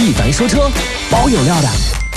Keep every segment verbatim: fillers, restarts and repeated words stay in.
一凡说车，包有料的。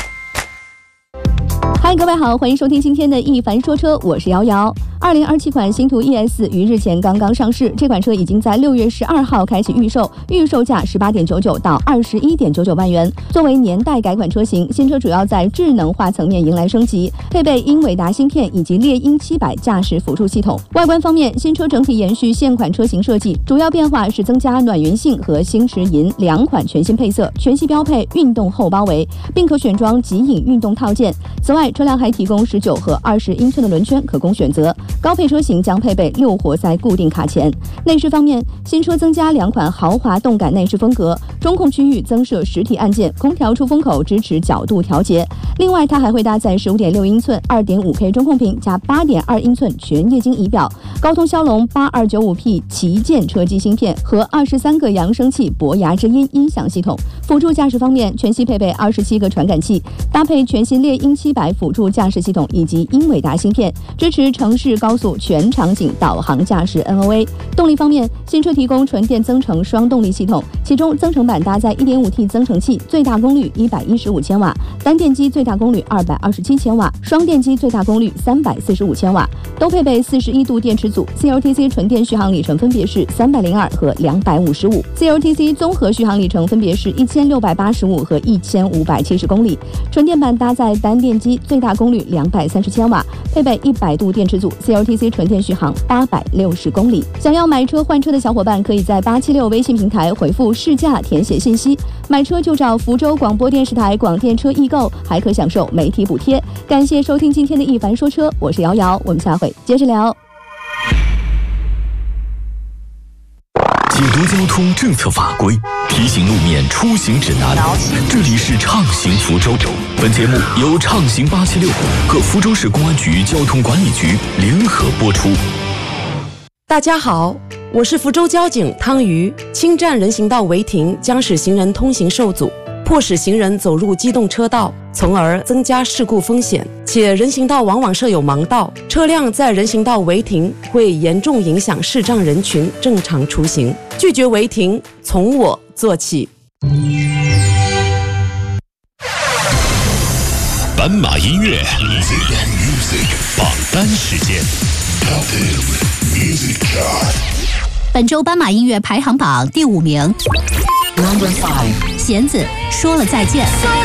嗨，各位好，欢迎收听今天的一凡说车，我是瑶瑶。二零二七款星途 E S 于日前刚刚上市，这款车已经在六月十二号开启预售，预售价十八点九九到二十一点九九万元。作为年代改款车型，新车主要在智能化层面迎来升级，配备英伟达芯片以及猎鹰七百驾驶辅助系统。外观方面，新车整体延续现款车型设计，主要变化是增加暖云性和星驰银两款全新配色，全系标配运动后包围，并可选装极影运动套件。此外，车辆还提供十九和二十英寸的轮圈可供选择。高配车型将配备六活塞固定卡钳。内饰方面，新车增加两款豪华动感内饰风格，中控区域增设实体按键，空调出风口支持角度调节。另外，它还会搭载 十五点六英寸 二点五 K 中控屏加 八点二英寸全液晶仪表，高通骁龙 八二九五 P 旗舰车机芯片和二十三个扬声器博雅之音音响系统。辅助驾驶方面，全系配备二十七个传感器，搭配全新猎鹰七百辅助驾驶系统以及英伟达芯片，支持城市高速全场景导航驾驶 N O A。 动力方面，新车提供纯电增程双动力系统，其中增程版搭载 一点五 T 增程器，最大功率一百一十五千瓦，单电机最大功率二百二十七千瓦，双电机最大功率三百四十五千瓦，都配备四十一度电池组。 C L T C 纯电续航里程分别是三百零二和两百五十五， C L T C 综合续航里程分别是一千六百八十五和一千五百七十公里。纯电版搭载单电机，最大功率两百三十千瓦，配备一百度电池组， C L T C 纯电续航八百六十公里。想要买车换车的小伙伴，可以在八七六微信平台回复试驾填写信息，买车就找福州广播电视台广电车易购，还可享受媒体补贴。感谢收听今天的一凡说车，我是瑶瑶，我们下回接着聊。 解读交通政策法规，提醒路面出行指南。这里是畅行福州。本节目由畅行八七六和福州市公安局交通管理局联合播出。 大家好，我是福州交警汤瑜。侵占人行道违停将使行人通行受阻，迫使行人走入机动车道，从而增加事故风险。且人行道往往设有盲道，车辆在人行道违停会严重影响视障人群正常出行。拒绝违停，从我做起。 斑马音乐榜单时间。 本周斑马音乐排行榜第五名，弦子说了再见。